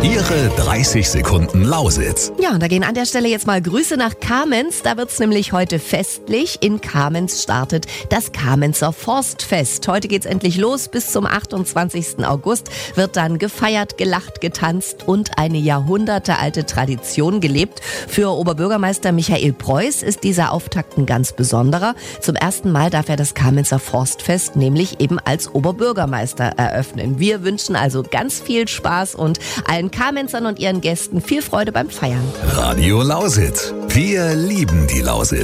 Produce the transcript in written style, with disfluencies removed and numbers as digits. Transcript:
Ihre 30 Sekunden Lausitz. Ja, und da gehen an der Stelle jetzt mal Grüße nach Kamenz. Da wird's nämlich heute festlich. In Kamenz startet das Kamenzer Forstfest. Heute geht's endlich los. Bis zum 28. August wird dann gefeiert, gelacht, getanzt und eine jahrhundertealte Tradition gelebt. Für Oberbürgermeister Michael Preuß ist dieser Auftakt ein ganz besonderer. Zum ersten Mal darf er das Kamenzer Forstfest nämlich eben als Oberbürgermeister eröffnen. Wir wünschen also ganz viel Spaß und allen Kamenzern und ihren Gästen viel Freude beim Feiern. Radio Lausitz. Wir lieben die Lausitz.